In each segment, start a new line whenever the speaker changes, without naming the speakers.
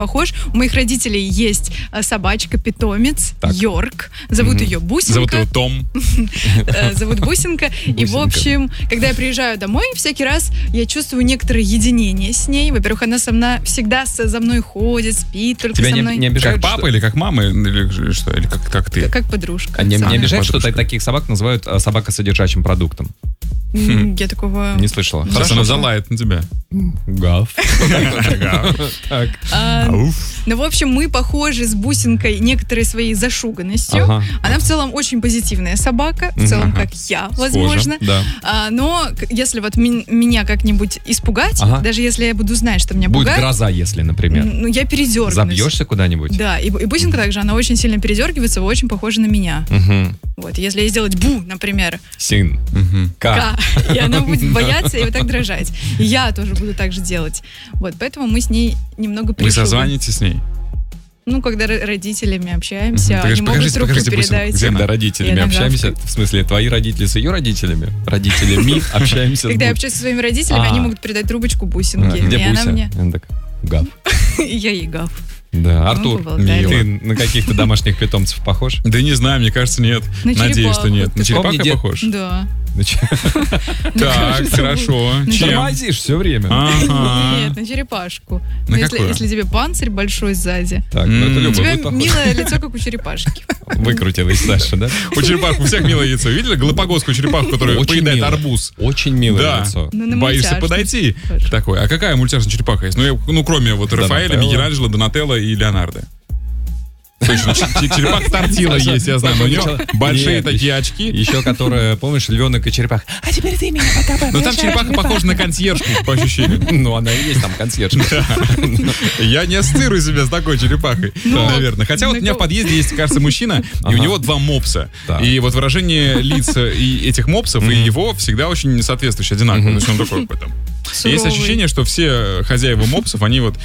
похож. У моих родителей есть собачка-питомец Йорк. Зовут ее Бусинка.
Зовут его Том.
Зовут Бусинка. И, в общем, когда я приезжаю домой, всякий раз я чувствую некоторое единение с ней. Во-первых, она всегда за мной ходит, спит только
Тебя
со мной.
не обижает, как папа или как мама, или что? Или как ты?
Как подружка.
А не обижает, что таких собак называют собакосодержащим продуктом?
Я такого...
Не слышала.
Сейчас она залает на тебя.
Гав.
Ну, в общем, мы похожи с Бусинкой некоторой своей зашуганностью. Она в целом очень позитивная собака, в целом, как я, возможно. Но если вот меня как-нибудь испугать, даже если я буду знать, что меня пугает...
Будет гроза, если, например.
Ну, я передергнусь.
Забьешься куда-нибудь?
Да, и Бусинка также, она очень сильно передергивается, очень похожа на меня. Вот, если ей сделать бу, например.
Син.
К. И она будет бояться и вот так дрожать. И я тоже буду так же делать. Вот, поэтому мы с ней немного пришли.
Вы созвонитесь с ней?
Ну, когда родителями общаемся, они могут трубку передать.
Когда родителями общаемся, в смысле, твои родители с ее родителями? Родителями общаемся.
Когда я общаюсь со своими родителями, они могут передать трубочку Бусинке.
Где Буся?
Она мне...
Она такая, гав.
И я ей гав.
Да, Артур, ты на каких-то домашних питомцев похож?
Да не знаю, мне кажется, нет. Надеюсь, что нет. На черепаху похож?
Да.
Так, хорошо.
Тормозишь все время.
Нет, на черепашку. Если тебе панцирь большой сзади.
Так, ну это
у тебя милое лицо, как у черепашки.
Выкрутилась Саша, да?
У черепахи у всех милое лицо. Видели галапагосскую черепаху, которая поедает арбуз?
Очень милое лицо.
Боишься подойти такой. А какая мультяшная черепаха есть? Ну, кроме вот Рафаэля, Микеланджело, Донателло и Леонардо. Точно, черепаха Тортила есть, я знаю, но у него большие такие очки.
Еще которая, помнишь, львенок и черепаха. А теперь ты меня покопай.
Ну там черепаха похожа на консьержку, по ощущениям.
Ну она и есть там консьержка.
Я не ассоциирую себя с такой черепахой, наверное. Хотя вот у меня в подъезде есть, кажется, мужчина, и у него 2 мопса. И вот выражение лиц и этих мопсов, и его всегда очень соответствующие, одинаковые. То есть он такой там. Есть ощущение, что все хозяева мопсов, они вот...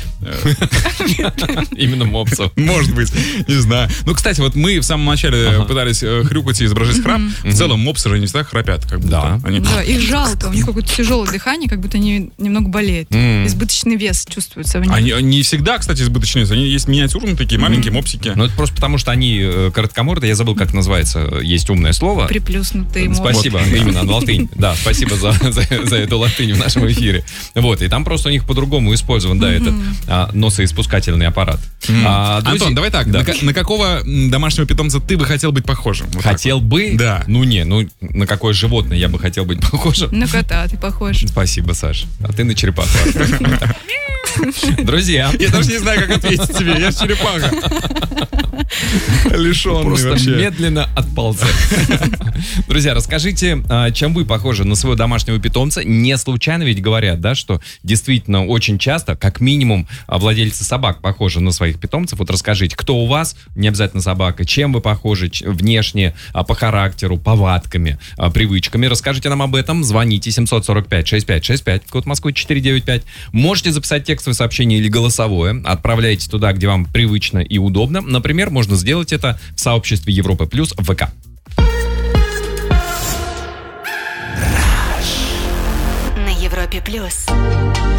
Именно мопсов.
Может быть, не знаю. Ну, кстати, вот мы в самом начале пытались хрюкать и изображать храп. В целом мопсы же не всегда храпят.
Да, их жалко. У них какое-то тяжелое дыхание, как будто они немного болеют. Избыточный вес чувствуется в них.
Они не всегда, кстати, избыточный вес. Они есть миниатюрные такие маленькие мопсики.
Ну, это просто потому, что они короткомордые. Я забыл, как называется. Есть умное слово.
Приплюснутые морды.
Спасибо. Именно, латынь. Да, спасибо за эту латынь в нашем эфире. Вот, и там просто у них по-другому использован, этот носоиспускательный аппарат.
Антон, давай так, на какого домашнего питомца ты бы хотел быть похожим?
Хотел бы?
Да.
Ну на какое животное я бы хотел быть похожим?
На кота ты похож.
Спасибо, Саш. А ты на черепаху. Друзья.
Я даже не знаю, как ответить тебе, я же черепаха. Лишенный
просто
вообще.
Медленно отползать. Друзья, расскажите, чем вы похожи на своего домашнего питомца. Не случайно ведь говорят, да, что действительно очень часто, как минимум, владельцы собак похожи на своих питомцев. Вот расскажите, кто у вас, не обязательно собака, чем вы похожи внешне, по характеру, повадками, привычками. Расскажите нам об этом. Звоните 745-6565, код Москвы 495. Можете записать текстовое сообщение или голосовое. Отправляйте туда, где вам привычно и удобно. Например, можно сделать это в сообществе Европы Плюс в ВК.
На Европе Плюс.